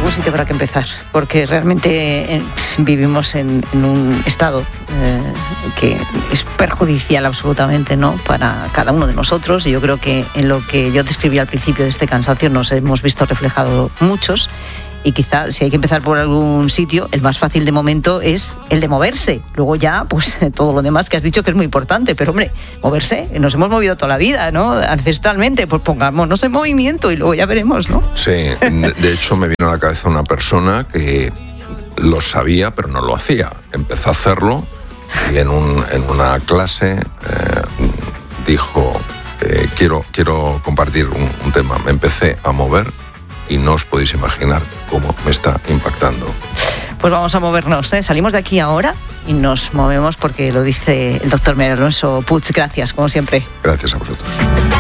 buen sitio para que empezar, porque realmente vivimos en un estado que es perjudicial absolutamente, ¿no?, para cada uno de nosotros, y yo creo que en lo que yo describí al principio de este cansancio nos hemos visto reflejados muchos. Y quizá si hay que empezar por algún sitio, el más fácil de momento es el de moverse. Luego ya, pues todo lo demás que has dicho que es muy importante. Pero hombre, moverse, nos hemos movido toda la vida, ¿no? Ancestralmente, pues pongámonos en movimiento y luego ya veremos, ¿no? Sí, de hecho me vino a la cabeza una persona que lo sabía pero no lo hacía. Empezó a hacerlo y en una clase dijo, quiero compartir un tema. Me empecé a mover y no os podéis imaginar cómo me está impactando. Pues vamos a movernos, ¿eh? Salimos de aquí ahora y nos movemos porque lo dice el doctor María Alonso Puig. Gracias, como siempre. Gracias a vosotros.